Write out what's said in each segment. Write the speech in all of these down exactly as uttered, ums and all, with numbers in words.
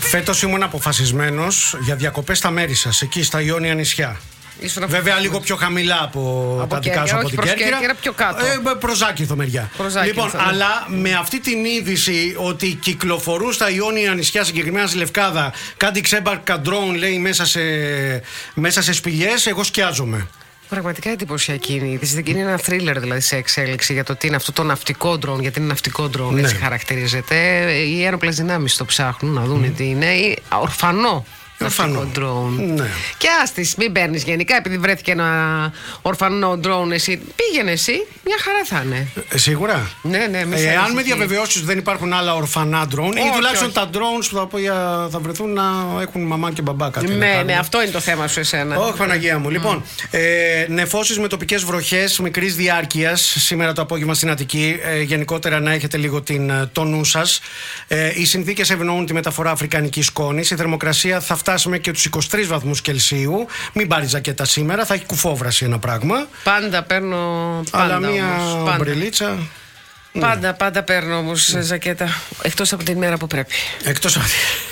Φέτος ήμουν αποφασισμένος για διακοπές στα μέρη σας, εκεί στα Ιόνια νησιά. Βέβαια λίγο πιο χαμηλά από, από τα δικά σου, από την Κέρκυρα. Κέρκυρα πιο κάτω. Ε, Προζάκηθο μεριά. Λοιπόν, αλλά με αυτή την είδηση ότι κυκλοφορούν στα Ιόνια νησιά, συγκεκριμένα στη Λευκάδα, κάτι ξέμπαρκα ντρόουν, λέει, μέσα σε, μέσα σε σπηλιές, εγώ σκιάζομαι. Πραγματικά εντυπωσιακή είναι η είδηση. Είναι ένα θρίλερ δηλαδή σε εξέλιξη για το τι είναι αυτό το ναυτικό ντρόουν, γιατί είναι ναυτικό ντρόουν, ναι. Έτσι χαρακτηρίζεται. Οι ένοπλες δυνάμεις το ψάχνουν να δουν mm. τι είναι. Ή ορφανό. Ορφανό ντρόουν. Ναι. Και άστης, μην παίρνεις γενικά επειδή βρέθηκε ένα ορφανό ντρόουν. Εσύ πήγαινε εσύ, μια χαρά θα είναι. Ε, σίγουρα. Ναι, ναι, ε, αν με διαβεβαιώσεις ότι δεν υπάρχουν άλλα ορφανά ντρόουν, ή τουλάχιστον τα ντρόουν που θα, θα βρεθούν να έχουν μαμά και μπαμπά κάτι. Ναι, ναι, αυτό είναι το θέμα σου εσένα. Όχι, Παναγία μου. Mm. Λοιπόν, ε, νεφώσεις με τοπικές βροχές μικρής διάρκειας σήμερα το απόγευμα στην Αττική. Ε, γενικότερα να έχετε λίγο την, το νου σας. Ε, οι συνθήκες ευνοούν τη μεταφορά αφρικανικής σκόνης. Η θερμοκρασία θα φτάσουμε και τους είκοσι τρεις βαθμούς Κελσίου. Μην πάρει ζακέτα σήμερα, θα έχει κουφόβραση ένα πράγμα. Πάντα παίρνω. Πάντα αλλά μία όμως, ομπρελίτσα. Πάντα, ναι. πάντα παίρνω όμως ναι. ζακέτα. Εκτός από την μέρα που πρέπει. Εκτός από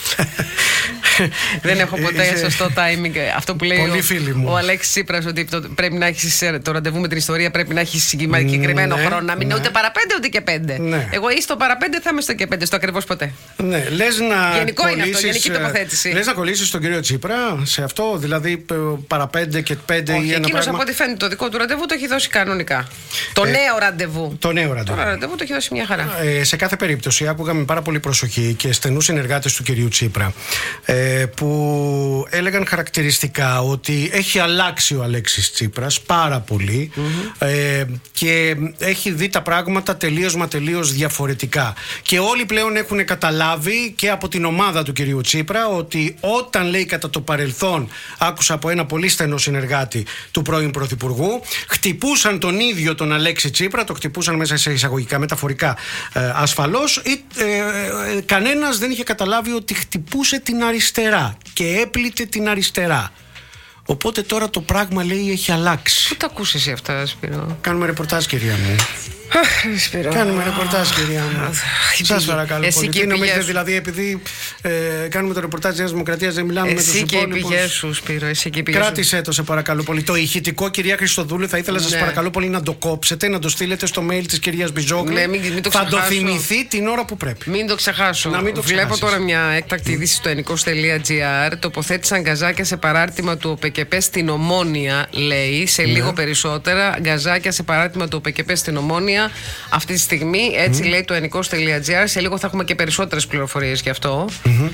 Δεν έχω ποτέ Είσαι... σωστό timing. Αυτό που λέει ο, ο Αλέξης Τσίπρας, ότι το, πρέπει να έχεις το ραντεβού με την ιστορία, πρέπει να έχεις συγκεκριμένο ναι, χρόνο. Να μην είναι ναι. ούτε παραπέντε ούτε και πέντε. Ναι. Εγώ ή στο παραπέντε θα είμαι στο και πέντε, στο ακριβώς ποτέ. Ναι, λες να γενικό κολλήσεις, είναι αυτό, γενική τοποθέτηση. Λες να κολλήσεις τον κύριο Τσίπρα σε αυτό, δηλαδή παραπέντε και πέντε ή ένα πράγμα. Εκείνος από ό,τι φαίνεται το δικό του ραντεβού το έχει δώσει κανονικά. Το ε, νέο ραντεβού. Το νέο ραντεβού. Το ραντεβού το έχει δώσει μια χαρά. Ε, σε κάθε περίπτωση, άκουγα με πάρα πολύ προσοχή και στενούς συνεργάτες του κυρίου Τσίπρα. Ε, που έλεγαν χαρακτηριστικά ότι έχει αλλάξει ο Αλέξης Τσίπρας πάρα πολύ mm-hmm. ε, και έχει δει τα πράγματα τελείως μα τελείως διαφορετικά. Και όλοι πλέον έχουν καταλάβει και από την ομάδα του κυρίου Τσίπρα ότι όταν, λέει, κατά το παρελθόν, άκουσα από ένα πολύ στενό συνεργάτη του πρώην Πρωθυπουργού, χτυπούσαν τον ίδιο τον Αλέξη Τσίπρα, το χτυπούσαν μέσα σε εισαγωγικά, μεταφορικά ε, ασφαλώς, ή, ε, ε, κανένας δεν είχε καταλάβει ότι χτυπούσε την αριστερά και έπλητε την αριστερά. Οπότε τώρα το πράγμα, λέει, έχει αλλάξει. Πού τα ακούσεις εσύ αυτά, Σπύρο? Κάνουμε ρεπορτάζ, κυρία μου. Αχ, Σπύρο. Κάνουμε ρεπορτάζ, κυρία μου. Σας παρακαλώ εσύ πολύ. Τι νομίζετε, δηλαδή, επειδή ε, κάνουμε το ρεπορτάζ της Νέας Δημοκρατίας, δεν μιλάμε εσύ με τους υπόλοιπους? Εσύ και οι πηγές σου, Σπύρο. Εσύ και οι πηγές κράτησέ το, σε παρακαλώ πολύ. Το ηχητικό, κυρία Χριστοδούλου, θα ήθελα, ναι. σας παρακαλώ πολύ, να το κόψετε, να το στείλετε στο mail της κυρίας Μπιζόκλου. Ναι, μην, μην το θα το θυμηθεί την ώρα που πρέπει. Μην το ξεχάσω. Να μην το Βλέπω τώρα μια έκτακτη είδηση στο ενικός τελεία τζι άρ. Τοποθέτησαν γκαζάκια σε παράρτημα του ΟΠΕΚΕΠΕ στην Ομόνια, λέει. Σε λίγο περισσότερα. Γκαζάκια σε παράρτημα του ΟΠΕΚΕΠΕ στην Ομόνια. Αυτή τη στιγμή, έτσι mm. λέει το ενικός τελεία τζι άρ. Σε λίγο θα έχουμε και περισσότερες πληροφορίες γι' αυτό. Mm-hmm.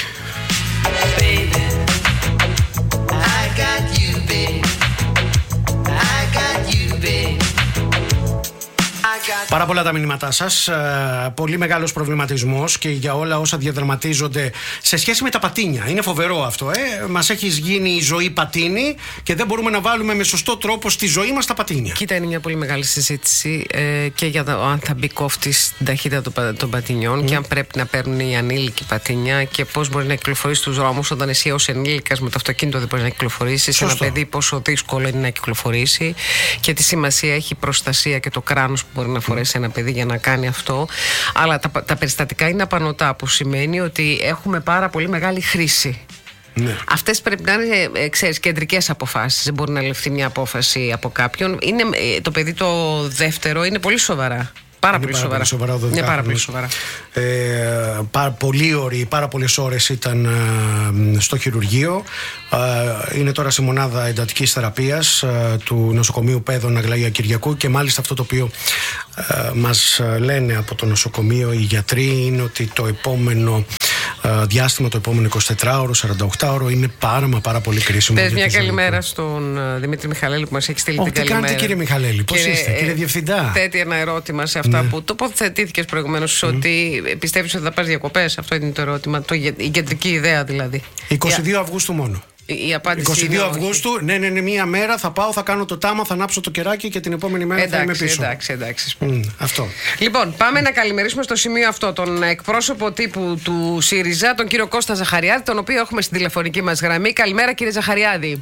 Πάρα πολλά τα μηνύματά σας. Ε, πολύ μεγάλος προβληματισμός και για όλα όσα διαδραματίζονται σε σχέση με τα πατίνια. Είναι φοβερό αυτό. Ε. Μας έχει γίνει η ζωή πατίνι και δεν μπορούμε να βάλουμε με σωστό τρόπο στη ζωή μας τα πατίνια. Κοίτα, είναι μια πολύ μεγάλη συζήτηση ε, και για το αν θα μπει κόφτη στην ταχύτητα των, των πατινιών mm. και αν πρέπει να παίρνουν οι ανήλικοι πατίνια και πώς μπορεί να κυκλοφορήσει στους δρόμους όταν εσύ ως ενήλικας με το αυτοκίνητο δεν μπορεί να κυκλοφορήσει. Ένα παιδί πόσο δύσκολο είναι να κυκλοφορήσει και τι σημασία έχει η προστασία και το κράνος που μπορεί να φορέσει ένα παιδί για να κάνει αυτό. Αλλά τα, τα περιστατικά είναι απανωτά, που σημαίνει ότι έχουμε πάρα πολύ μεγάλη χρήση. Ναι. Αυτές πρέπει να είναι, ε, ξέρεις, κεντρικές αποφάσεις. Δεν μπορεί να ληφθεί μια απόφαση από κάποιον. Είναι, ε, το παιδί το δεύτερο είναι πολύ σοβαρά. Πάρα είναι πολύ πάρα σοβαρά. Πολύ σοβαρά, είναι πάρα πολύ σοβαρά. Ε, πάρα, πολύ ώρες, πάρα πολλές ώρες ήταν ε, στο χειρουργείο. Ε, είναι τώρα σε μονάδα εντατικής θεραπείας ε, του νοσοκομείου Παίδων Αγλαία Κυριακού και μάλιστα αυτό το οποίο ε, μας λένε από το νοσοκομείο οι γιατροί είναι ότι το επόμενο διάστημα, το επόμενο εικοσιτετράωρο, σαρανταοκτάωρο είναι πάρα μα πάρα πολύ κρίσιμο. Πες μια καλημέρα στον Δημήτρη Μιχαλέλη που μας έχει στείλει oh, την καλημέρα. Τι κάνετε, κύριε Μιχαλέλη, πώς και, είστε, κύριε Διευθυντά? Θέτει ένα ερώτημα σε αυτά ναι. που τοποθετήθηκες προηγουμένως, mm. ότι πιστεύεις ότι θα πας διακοπές. Αυτό είναι το ερώτημα, το, η κεντρική ιδέα δηλαδή. εικοστή δεύτερη Αυγούστου μόνο. Η απάντηση εικοστή δεύτερη είναι Αυγούστου, ναι, ναι, ναι, μία μέρα θα πάω, θα κάνω το τάμα, θα ανάψω το κεράκι και την επόμενη μέρα εντάξει, θα είμαι πίσω. Εντάξει, εντάξει. Mm, αυτό. Λοιπόν, πάμε να καλημερίσουμε στο σημείο αυτό τον εκπρόσωπο τύπου του ΣΥΡΙΖΑ, τον κύριο Κώστα Ζαχαριάδη, τον οποίο έχουμε στην τηλεφωνική μας γραμμή. Καλημέρα, κύριε Ζαχαριάδη.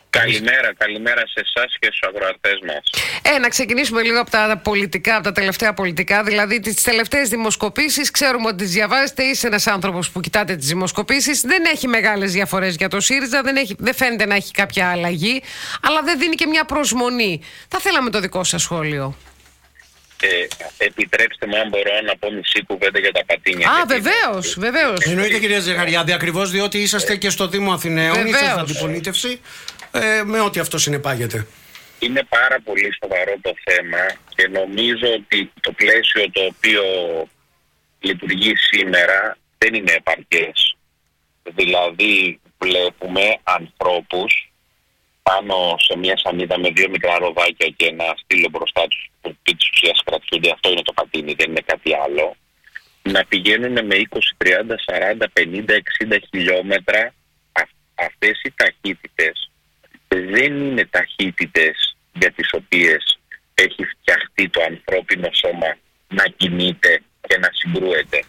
Καλημέρα, καλημέρα σε εσάς και στους ακροατές μας. Ε, να ξεκινήσουμε λίγο από τα πολιτικά, από τα τελευταία πολιτικά, δηλαδή τις τελευταίες δημοσκοπήσεις. Ξέρουμε ότι τις διαβάζετε, είσαι ένας άνθρωπος που κοιτάτε τις δημοσκοπήσεις. Δεν έχει μεγάλες διαφορές για το ΣΥΡΙΖΑ, δεν, έχει, δεν φαίνεται να έχει κάποια αλλαγή, αλλά δεν δίνει και μια προσμονή. Θα θέλαμε το δικό σας σχόλιο. Ε, επιτρέψτε μου, αν μπορώ, να πω μισή κουβέντα για τα Πατίνια. Α, βεβαίως, βεβαίως. Εννοείται, κυρία Ζαχαριάδη, ακριβώς διότι είσαστε και στο Δήμο Αθηναίων, είστε στην αντιπολίτευση, ε, με ό,τι αυτό συνεπάγεται. Είναι πάρα πολύ σοβαρό το θέμα και νομίζω ότι το πλαίσιο το οποίο λειτουργεί σήμερα δεν είναι επαρκές. Δηλαδή βλέπουμε ανθρώπους πάνω σε μια σανίδα με δύο μικρά ροδάκια και ένα στήλο μπροστά τους που της ουσίας κρατιούνται, αυτό είναι το πατίνι, δεν είναι κάτι άλλο, να πηγαίνουν με είκοσι, τριάντα, σαράντα, πενήντα, εξήντα χιλιόμετρα. Α, αυτές οι ταχύτητες δεν είναι ταχύτητες για τις οποίες έχει φτιαχτεί το ανθρώπινο σώμα να κινείται και να συγκρούεται.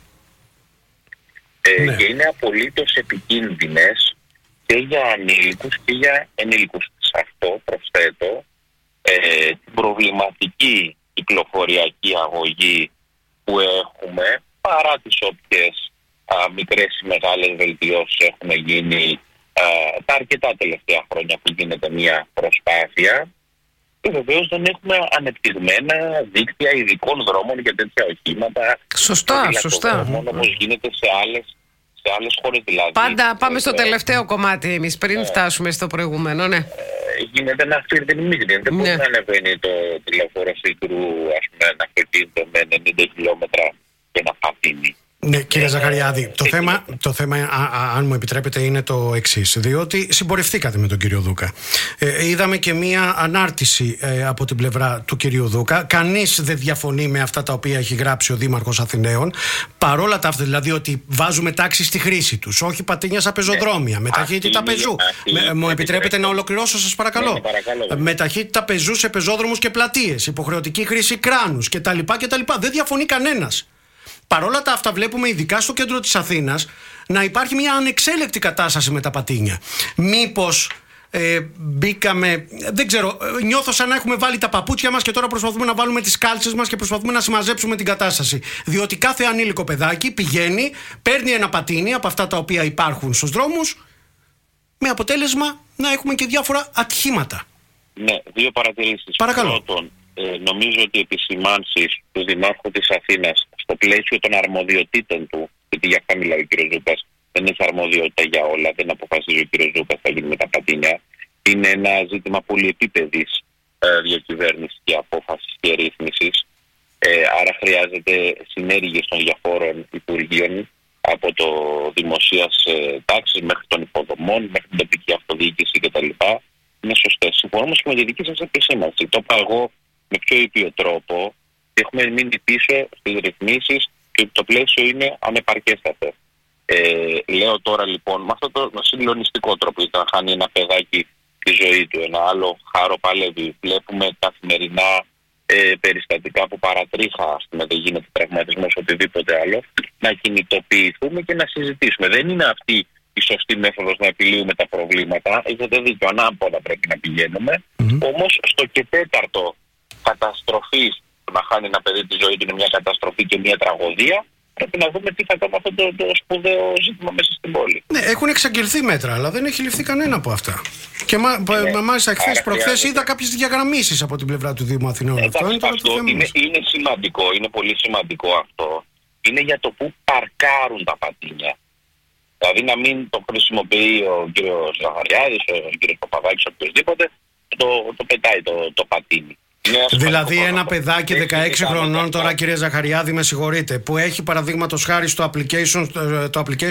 Ε, ναι. Και είναι απολύτως επικίνδυνες και για ανήλικους και για ενήλικους. Σε αυτό προσθέτω ε, την προβληματική κυκλοφοριακή αγωγή που έχουμε, παρά τις όποιες α, μικρές ή μεγάλες βελτιώσεις έχουν γίνει α, τα αρκετά τελευταία χρόνια που γίνεται μια προσπάθεια. Και βεβαίως δεν έχουμε ανεπτυγμένα δίκτυα ειδικών δρόμων για τέτοια οχήματα. Σωστά, σωστά. Όπως γίνεται σε άλλες σε άλλες χώρες δηλαδή. Πάντα πάμε στο τελευταίο κομμάτι εμείς, πριν ε, φτάσουμε στο προηγούμενο, ναι. Ε, γίνεται να φύρει την μύγνη. Δεν μπορεί να ανεβαίνει το τηλεφόρο σύγκρου, ας πούμε, ένα αυτοκίνητο με ενενήντα χιλιόμετρα και να πατίνει. Ναι, κύριε Ζαχαριάδη, το θέμα, το θέμα α, α, αν μου επιτρέπετε, είναι το εξής. Διότι συμπορευθήκατε με τον κύριο Δούκα. Ε, είδαμε και μία ανάρτηση ε, από την πλευρά του κυρίου Δούκα. Κανείς δεν διαφωνεί με αυτά τα οποία έχει γράψει ο Δήμαρχος Αθηναίων. Παρόλα τα αυτά, δηλαδή, ότι βάζουμε τάξη στη χρήση τους. Όχι πατίνια στα πεζοδρόμια, με ταχύτητα πεζού. Με, μου επιτρέπετε να ολοκληρώσω, σας παρακαλώ. Ναι, παρακαλώ. Με ταχύτητα πεζού σε πεζόδρομους και πλατείες. Υποχρεωτική χρήση κράνους κτλ. Δεν διαφωνεί κανένας. Παρ' όλα τα αυτά βλέπουμε, ειδικά στο κέντρο της Αθήνας, να υπάρχει μια ανεξέλεκτη κατάσταση με τα πατίνια. Μήπως ε, μπήκαμε, δεν ξέρω, νιώθω σαν να έχουμε βάλει τα παπούτσια μας και τώρα προσπαθούμε να βάλουμε τις κάλτσες μας και προσπαθούμε να συμμαζέψουμε την κατάσταση. Διότι κάθε ανήλικο παιδάκι πηγαίνει, παίρνει ένα πατίνι από αυτά τα οποία υπάρχουν στους δρόμους, με αποτέλεσμα να έχουμε και διάφορα ατυχήματα. Ναι, δύο παρατηρήσεις. Παρακαλώ. Πρώτον, ε, νομίζω ότι οι επισημάνσεις του Δημάρχου της Αθήνας στο πλαίσιο των αρμοδιοτήτων του, γιατί για αυτά μιλάει ο κ. Ζούκας, δεν έχει αρμοδιότητα για όλα, δεν αποφασίζει ο κ. Ζούκας θα γίνει με τα πατίνια. Είναι ένα ζήτημα πολυεπίπεδης ε, διακυβέρνησης και απόφασης και ρύθμισης. Ε, άρα χρειάζεται συνέργειες των διαφόρων υπουργείων, από το δημοσίας ε, τάξης μέχρι των υποδομών, μέχρι την τοπική αυτοδιοίκηση κτλ. Είναι σωστές. Συμφωνώ όμως και με τη δική σας επισήμανση. Το είπα εγώ με πιο ήπιο τρόπο. Έχουμε μείνει πίσω στις ρυθμίσεις και το πλαίσιο είναι ανεπαρκέστατο. Ε, λέω τώρα λοιπόν, με αυτό το συγκλονιστικό τρόπο, ήταν να χάνει ένα παιδάκι τη ζωή του, ένα άλλο χάρο παλεύει. Βλέπουμε καθημερινά ε, περιστατικά που παρατρίχα, ας πούμε, δεν γίνεται τραυματισμός, οτιδήποτε άλλο, να κινητοποιηθούμε και να συζητήσουμε. Δεν είναι αυτή η σωστή μέθοδος να επιλύουμε τα προβλήματα. Έχετε δίκιο, ανάποδα πρέπει να πηγαίνουμε. Mm-hmm. Όμως στο και τέταρτο καταστροφής, να χάνει ένα παιδί τη ζωή του είναι μια καταστροφή και μια τραγωδία, πρέπει να δούμε τι θα κάνουμε αυτό το, το σπουδαίο ζήτημα μέσα στην πόλη. Ναι, έχουν εξαγγελθεί μέτρα, αλλά δεν έχει ληφθεί κανένα από αυτά. Και μα, ναι, μάλιστα χθες προχθές είδα κάποιες διαγραμμίσεις από την πλευρά του Δήμου Αθηνών. Ε, αυτό, είναι, αυτό είναι, είναι σημαντικό, είναι πολύ σημαντικό αυτό. Είναι για το που παρκάρουν τα πατίνια. Δηλαδή να μην το χρησιμοποιεί ο κ. Ζαχαριάδης, ο κ. Παπαδάκης, οποιοδήποτε, το, το πετάει το, το πατίνι. Δηλαδή ένα παιδάκι δεκαέξι χρονών τώρα, κύριε Ζαχαριάδη, με συγχωρείτε, που έχει παραδείγματος χάρη στο application, το application